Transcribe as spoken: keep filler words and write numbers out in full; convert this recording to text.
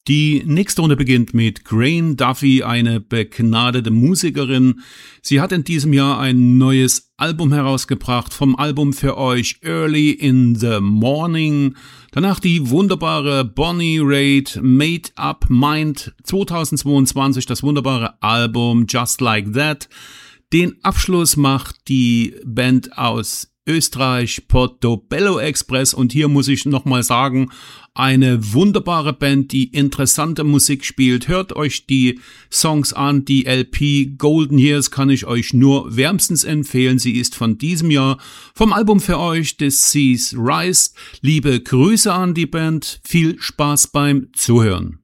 Die nächste Runde beginnt mit Grain Duffy, eine begnadete Musikerin. Sie hat in diesem Jahr ein neues Album herausgebracht, vom Album für euch Early in the Morning. Danach die wunderbare Bonnie Raitt Made Up Mind zweitausendzweiundzwanzig, das wunderbare Album Just Like That. Den Abschluss macht die Band aus Österreich, Portobello Express, und hier muss ich nochmal sagen, eine wunderbare Band, die interessante Musik spielt. Hört euch die Songs an, die L P Golden Years kann ich euch nur wärmstens empfehlen. Sie ist von diesem Jahr vom Album für euch The Seas Rise. Liebe Grüße an die Band, viel Spaß beim Zuhören.